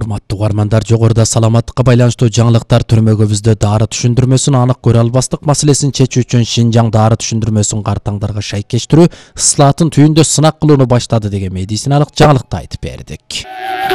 Урматтуу угармандар, жогоруда саламаттыкка байланыштуу жаңылыктар түрмөгүбүздө дары түшүндүрмөсүн анык көрө албастык маселесин чечүү үчүн Шинжаң дары түшүндүрмөсүн картаңдарга шайкештирүү ысылаатын түйүндө сынак кылууну баштады деген медициналык жаңылыкты айтып бердик.